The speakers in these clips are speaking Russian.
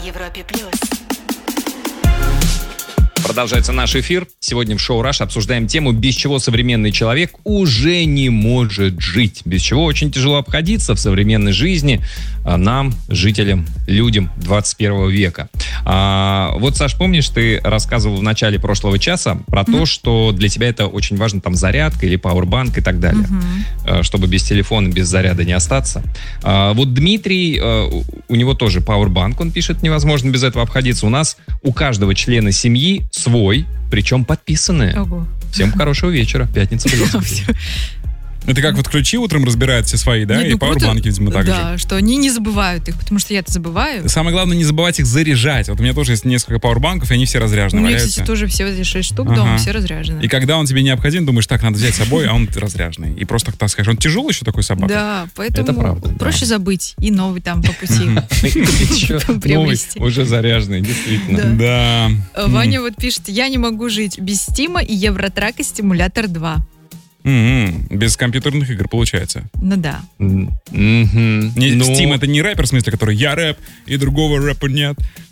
Европе+. Продолжается наш эфир. Сегодня в шоу «Раш» обсуждаем тему, без чего современный человек уже не может жить. Без чего очень тяжело обходиться в современной жизни нам, жителям, людям 21 века. Вот, Саш, помнишь, ты рассказывал в начале прошлого часа про то, что для тебя это очень важно, там, зарядка или пауэрбанк и так далее, чтобы без телефона, без заряда не остаться. Вот Дмитрий, у него тоже пауэрбанк, он пишет, невозможно без этого обходиться. У нас у каждого члена семьи свой, причем подписанные. Ого. Всем хорошего вечера. Пятница. Это как вот ключи утром разбирают все свои, да? Нет, И пауэрбанки, видимо, так же. Да, что они не забывают их, потому что я-то забываю. Самое главное, не забывать их заряжать. Вот у меня тоже есть несколько пауэрбанков, и они все разряжены. У меня, валяются. кстати, тоже все вот эти 6 штук дома, все разряжены. И когда он тебе необходим, думаешь, так, надо взять с собой, а он разряженный. И просто так таскаешь. Он тяжелый еще такой собака? Да, поэтому Это правда, проще забыть и новый там по пути Новый, приобрести. уже заряженный, действительно. Да. Ваня вот пишет: я не могу жить без Стима и Евротрака Стимулятор 2. Без компьютерных игр получается. Ну да. Steam — это не рэпер, в смысле, который я рэп, и другого рэпа нет.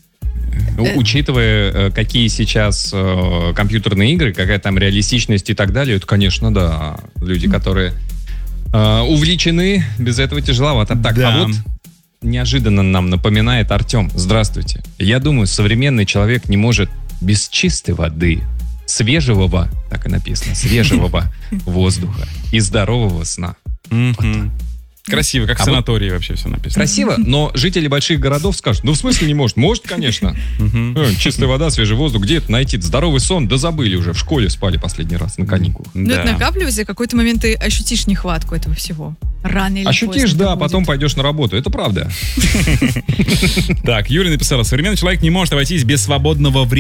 Учитывая, какие сейчас компьютерные игры, какая там реалистичность и так далее, это, конечно, да. Люди, которые увлечены, без этого тяжеловато. Так, Да. а вот неожиданно нам напоминает Артем. Здравствуйте. Я думаю, современный человек не может без чистой воды, свежего, так и написано, свежего воздуха и здорового сна. Красиво, как в санатории вообще все написано. Красиво, но жители больших городов скажут, ну в смысле не может? Может, конечно. Чистая вода, свежий воздух, где это найти? Здоровый сон, да забыли уже, в школе спали последний раз на каникулах. Ну это накапливается, и в какой-то момент ты ощутишь нехватку этого всего. Рано или Ощутишь, поздно да, это будет. потом пойдешь на работу, это правда. Так, Юля написала: современный человек не может обойтись без свободного времени.